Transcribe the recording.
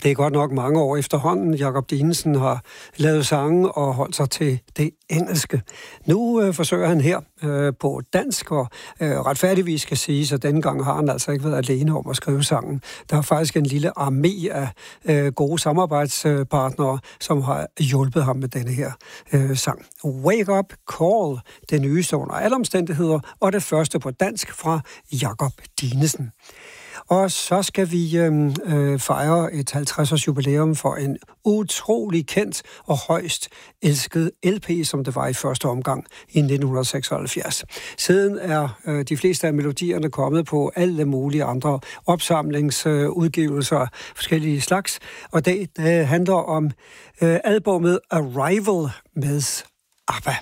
Det er godt nok mange år efterhånden. Jakob Dinesen har lavet sange og holdt sig til det engelske. Nu forsøger han her på dansk, og retfærdigvis skal sige, at denne gang har han altså ikke været alene om at skrive sangen. Der er faktisk en lille armé af gode samarbejdspartnere, som har hjulpet ham med denne her sang. Wake Up Call, det nyeste under alle omstændigheder, og det første på dansk fra Jakob Dinesen. Og så skal vi fejre et 50-års jubilæum for en utrolig kendt og højst elsket LP, som det var i første omgang i 1976. Siden er de fleste af melodierne kommet på alle mulige andre opsamlingsudgivelser af forskellige slags. Og det handler om albumet Arrival med ABBA.